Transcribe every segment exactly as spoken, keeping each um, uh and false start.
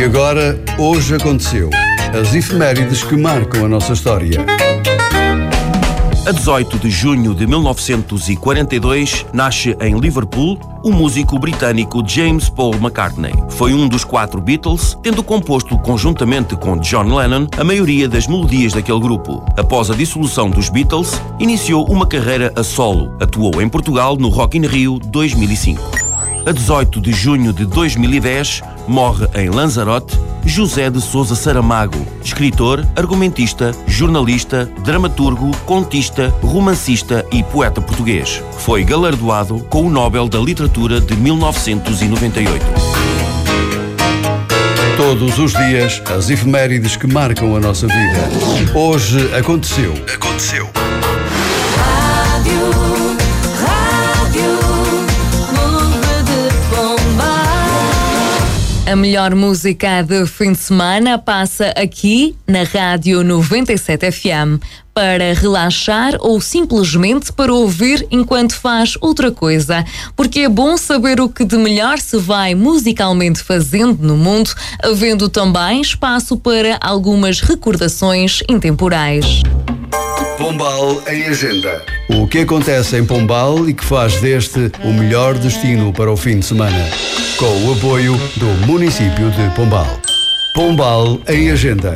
E agora, hoje aconteceu. As efemérides que marcam a nossa história. A dezoito de junho de mil novecentos e quarenta e dois, nasce em Liverpool o músico britânico James Paul McCartney. Foi um dos quatro Beatles, tendo composto conjuntamente com John Lennon a maioria das melodias daquele grupo. Após a dissolução dos Beatles, iniciou uma carreira a solo. Atuou em Portugal no Rock in Rio dois mil e cinco. A dezoito de junho de dois mil e dez, morre em Lanzarote José de Sousa Saramago, escritor, argumentista, jornalista, dramaturgo, contista, romancista e poeta português. Foi galardoado com o Nobel da Literatura de mil novecentos e noventa e oito. Todos os dias, as efemérides que marcam a nossa vida. Hoje aconteceu. Aconteceu. A melhor música de fim de semana passa aqui na Rádio noventa e sete F M. Para relaxar ou simplesmente para ouvir enquanto faz outra coisa. Porque é bom saber o que de melhor se vai musicalmente fazendo no mundo, havendo também espaço para algumas recordações intemporais. Pombal em Agenda. O que acontece em Pombal e que faz deste o melhor destino para o fim de semana. Com o apoio do município de Pombal. Pombal em Agenda.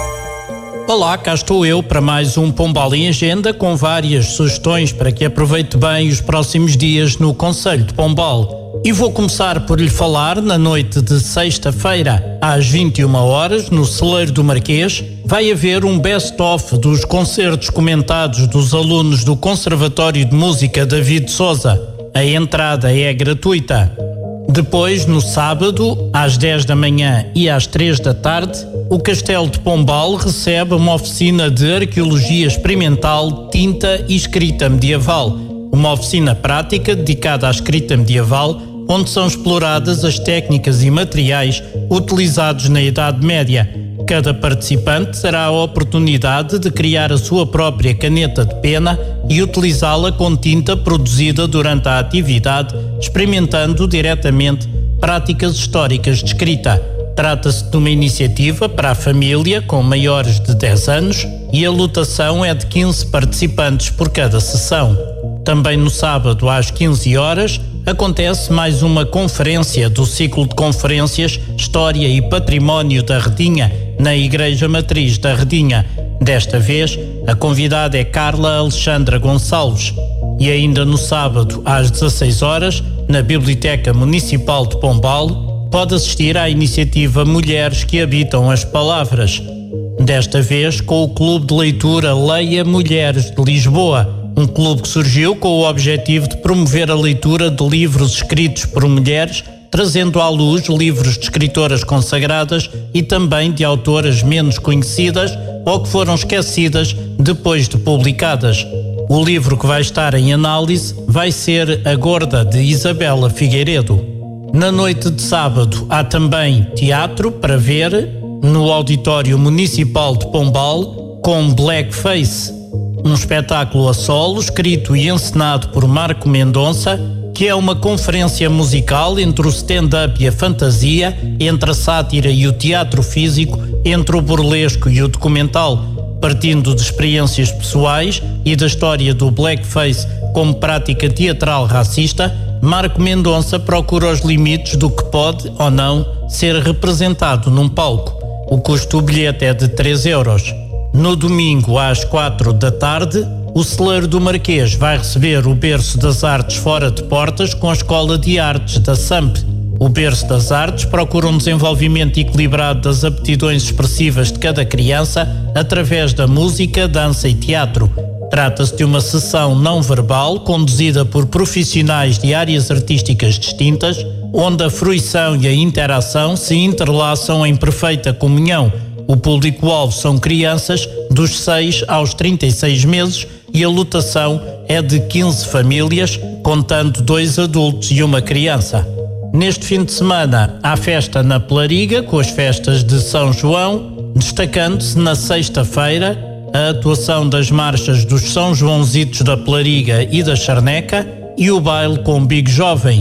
Olá, cá estou eu para mais um Pombal em Agenda com várias sugestões para que aproveite bem os próximos dias no concelho de Pombal. E vou começar por lhe falar na noite de sexta-feira, às vinte e uma horas, no Celeiro do Marquês, vai haver um best-of dos concertos comentados dos alunos do Conservatório de Música David Sousa. A entrada é gratuita. Depois, no sábado, às dez da manhã e às três da tarde, o Castelo de Pombal recebe uma oficina de arqueologia experimental, tinta e escrita medieval. Uma oficina prática dedicada à escrita medieval, onde são exploradas as técnicas e materiais utilizados na Idade Média. Cada participante terá a oportunidade de criar a sua própria caneta de pena e utilizá-la com tinta produzida durante a atividade, experimentando diretamente práticas históricas de escrita. Trata-se de uma iniciativa para a família com maiores de dez anos e a lotação é de quinze participantes por cada sessão. Também no sábado, às quinze horas, acontece mais uma conferência do ciclo de conferências História e Património da Redinha, na Igreja Matriz da Redinha. Desta vez, a convidada é Carla Alexandra Gonçalves. E ainda no sábado, às dezasseis horas, na Biblioteca Municipal de Pombal, pode assistir à iniciativa Mulheres que Habitam as Palavras. Desta vez, com o Clube de Leitura Leia Mulheres de Lisboa, um clube que surgiu com o objetivo de promover a leitura de livros escritos por mulheres, trazendo à luz livros de escritoras consagradas e também de autoras menos conhecidas ou que foram esquecidas depois de publicadas. O livro que vai estar em análise vai ser A Gorda, de Isabela Figueiredo. Na noite de sábado há também teatro para ver no Auditório Municipal de Pombal com Blackface, um espetáculo a solo escrito e encenado por Marco Mendonça, que é uma conferência musical entre o stand-up e a fantasia, entre a sátira e o teatro físico, entre o burlesco e o documental, partindo de experiências pessoais e da história do blackface como prática teatral racista. Marco Mendonça procura os limites do que pode ou não ser representado num palco. O custo do bilhete é de três euros. No domingo, às quatro da tarde, o Celeiro do Marquês vai receber o Berço das Artes fora de portas com a Escola de Artes da S A M P. O Berço das Artes procura um desenvolvimento equilibrado das aptidões expressivas de cada criança através da música, dança e teatro. Trata-se de uma sessão não verbal conduzida por profissionais de áreas artísticas distintas, onde a fruição e a interação se entrelaçam em perfeita comunhão. O público-alvo são crianças dos seis aos trinta e seis meses e a lotação é de quinze famílias, contando dois adultos e uma criança. Neste fim de semana há festa na Pelariga, com as festas de São João, destacando-se na sexta-feira a atuação das marchas dos São Joãozitos da Pelariga e da Charneca e o baile com Big Jovem.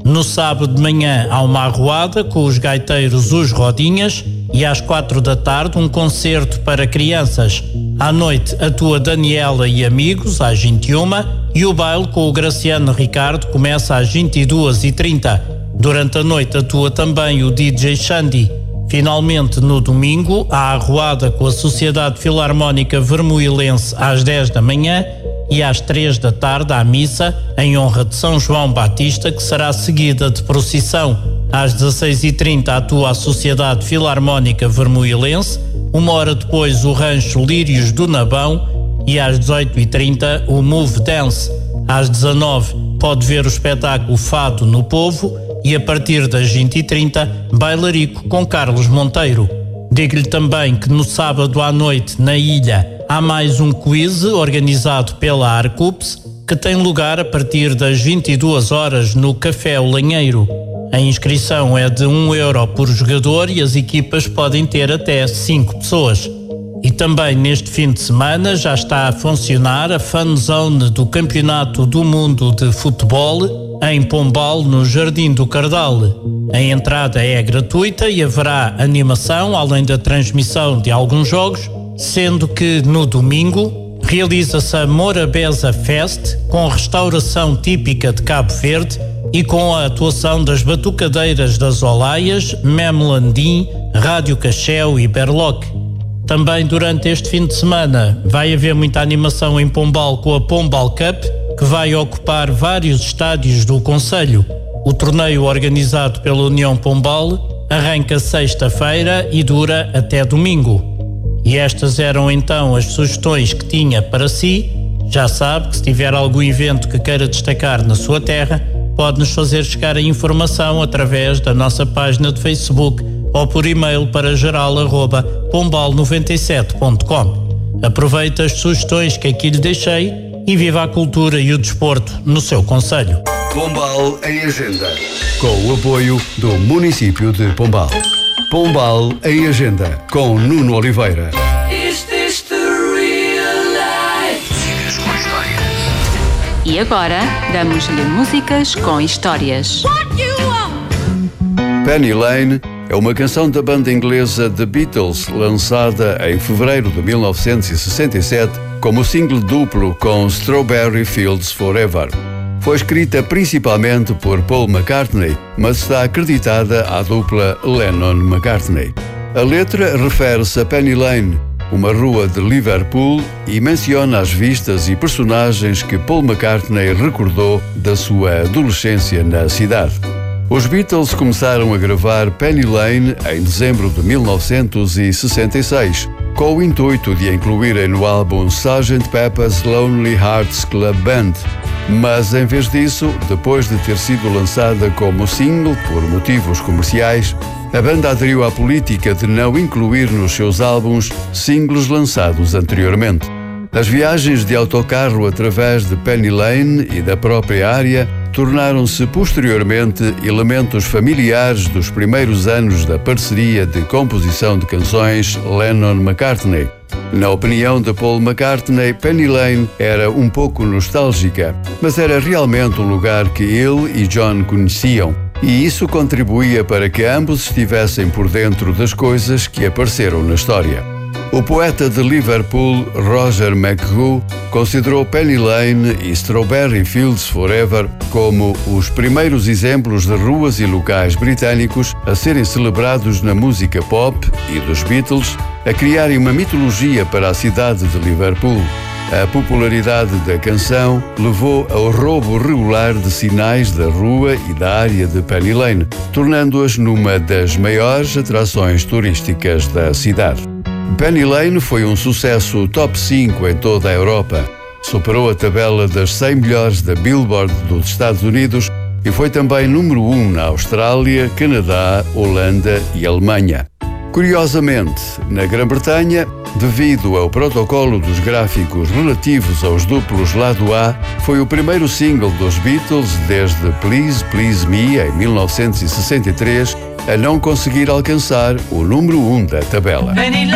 No sábado de manhã há uma arruada com os gaiteiros Os Rodinhas e às quatro da tarde um concerto para crianças. À noite atua Daniela e amigos às vinte e uma e o baile com o Graciano Ricardo começa às vinte e duas e trinta. Durante a noite atua também o D J Xandi. Finalmente, no domingo, há a arruada com a Sociedade Filarmónica Vermoilense às dez da manhã e às três da tarde à missa em honra de São João Batista, que será seguida de procissão. Às dezasseis e trinta atua a Sociedade Filarmónica Vermoilense, uma hora depois o Rancho Lírios do Nabão e às dezoito e trinta o Move Dance. Às dezanove pode ver o espetáculo Fado no Povo e a partir das vinte e trinta Bailarico com Carlos Monteiro. Digo-lhe também que no sábado à noite na ilha há mais um quiz organizado pela Arcups que tem lugar a partir das vinte e duas horas no Café O Lanheiro. A inscrição é de um euro por jogador e as equipas podem ter até cinco pessoas. E também neste fim de semana já está a funcionar a Fan Zone do Campeonato do Mundo de Futebol em Pombal, no Jardim do Cardal. A entrada é gratuita e haverá animação, além da transmissão de alguns jogos, sendo que no domingo realiza-se a Morabeza Fest, com restauração típica de Cabo Verde e com a atuação das Batucadeiras das Olaias, Memlandim, Rádio Cacheu e Berloc. Também durante este fim de semana vai haver muita animação em Pombal com a Pombal Cup, que vai ocupar vários estádios do concelho. O torneio organizado pela União Pombal arranca sexta-feira e dura até domingo. E estas eram então as sugestões que tinha para si. Já sabe que se tiver algum evento que queira destacar na sua terra, pode-nos fazer chegar a informação através da nossa página de Facebook ou por e-mail para geral arroba pombal noventa e sete ponto com. Aproveite as sugestões que aqui lhe deixei e viva a cultura e o desporto no seu concelho. Pombal em Agenda, com o apoio do município de Pombal. Pombal em Agenda, com Nuno Oliveira. Is this the real life? Músicas com histórias. E agora, damos-lhe músicas com histórias. Penny Lane é uma canção da banda inglesa The Beatles, lançada em fevereiro de mil novecentos e sessenta e sete como single duplo com Strawberry Fields Forever. Foi escrita principalmente por Paul McCartney, mas está acreditada à dupla Lennon-McCartney. A letra refere-se a Penny Lane, uma rua de Liverpool, e menciona as vistas e personagens que Paul McCartney recordou da sua adolescência na cidade. Os Beatles começaram a gravar Penny Lane em dezembro de mil novecentos e sessenta e seis, com o intuito de a incluírem no álbum sergeant Pepper's Lonely Hearts Club Band. Mas, em vez disso, depois de ter sido lançada como single por motivos comerciais, a banda aderiu à política de não incluir nos seus álbuns singles lançados anteriormente. As viagens de autocarro através de Penny Lane e da própria área tornaram-se posteriormente elementos familiares dos primeiros anos da parceria de composição de canções Lennon-McCartney. Na opinião de Paul McCartney, Penny Lane era um pouco nostálgica, mas era realmente um lugar que ele e John conheciam, e isso contribuía para que ambos estivessem por dentro das coisas que apareceram na história. O poeta de Liverpool, Roger McGough, considerou Penny Lane e Strawberry Fields Forever como os primeiros exemplos de ruas e locais britânicos a serem celebrados na música pop e dos Beatles, a criarem uma mitologia para a cidade de Liverpool. A popularidade da canção levou ao roubo regular de sinais da rua e da área de Penny Lane, tornando-as numa das maiores atrações turísticas da cidade. Penny Lane foi um sucesso top cinco em toda a Europa. Superou a tabela das cem melhores da Billboard dos Estados Unidos e foi também número um na Austrália, Canadá, Holanda e Alemanha. Curiosamente, na Grã-Bretanha, devido ao protocolo dos gráficos relativos aos duplos lado A, foi o primeiro single dos Beatles desde Please Please Me, em mil novecentos e sessenta e três, a não conseguir alcançar o número um da tabela.